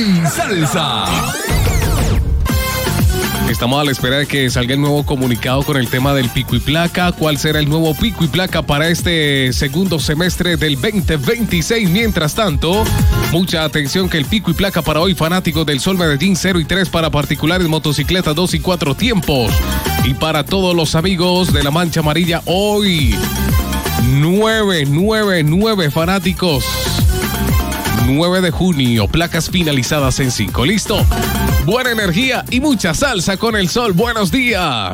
en salsa. Estamos a la espera de que salga el nuevo comunicado con el tema del pico y placa. ¿Cuál será el nuevo pico y placa para este segundo semestre del 2026? Mientras tanto, mucha atención que el pico y placa para hoy, fanáticos del Sol Medellín 0 y 3 para particulares, motocicletas 2 y 4 tiempos. Y para todos los amigos de la Mancha Amarilla, hoy 9 fanáticos. 9 de junio, placas finalizadas en 5. ¿Listo? Buena energía y mucha salsa con el Sol. Buenos días.